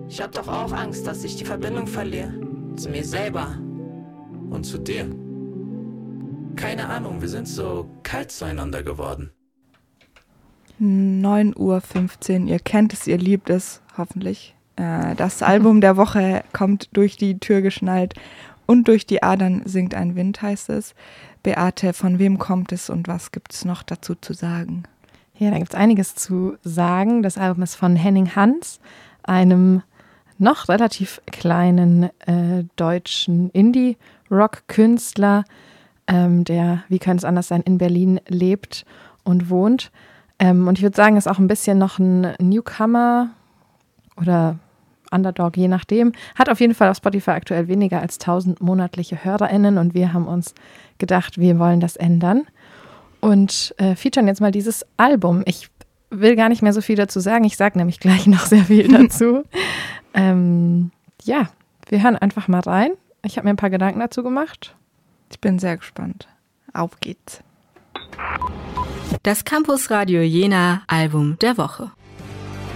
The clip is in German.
Ich hab doch auch Angst, dass ich die Verbindung verliere. Zu mir selber. Und zu dir. Keine Ahnung, wir sind so kalt zueinander geworden. 9:15 Uhr. Ihr kennt es, ihr liebt es, hoffentlich. Das Album der Woche kommt durch die Tür geschnallt und durch die Adern singt ein Wind, heißt es. Beate, von wem kommt es und was gibt es noch dazu zu sagen? Ja, da gibt es einiges zu sagen. Das Album ist von Henning Hans, einem noch relativ kleinen deutschen Indie-Rock-Künstler, der, wie könnte es anders sein, in Berlin lebt und wohnt. Und ich würde sagen, ist auch ein bisschen noch ein Newcomer oder Underdog, je nachdem. Hat auf jeden Fall auf Spotify aktuell weniger als 1000 monatliche HörerInnen und wir haben uns gedacht, wir wollen das ändern und featuren jetzt mal dieses Album. Ich will gar nicht mehr so viel dazu sagen, ich sage nämlich gleich noch sehr viel dazu. Ja, wir hören einfach mal rein. Ich habe mir ein paar Gedanken dazu gemacht. Ich bin sehr gespannt. Auf geht's. Das Campus Radio Jena Album der Woche.